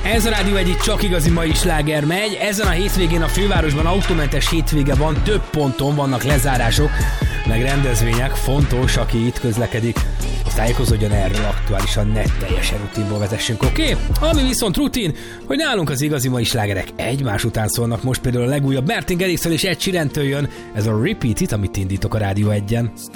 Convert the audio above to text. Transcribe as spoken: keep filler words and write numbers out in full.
Ez a Rádió egy csak igazi mai sláger megy. Ezen a hétvégén a fővárosban autómentes hétvége van, több ponton vannak lezárások, meg rendezvények. Fontos, aki itt közlekedik, az tájékozódjon erről aktuálisan, ne teljesen rutinból vezessünk, oké? Okay? Ami viszont rutin, hogy nálunk az igazi mai slágerek egymás után szólnak. Most például a legújabb Martin Garrixtől és Ed Sheerantől jön ez a Repeat It, amit indítok a Rádió egyen.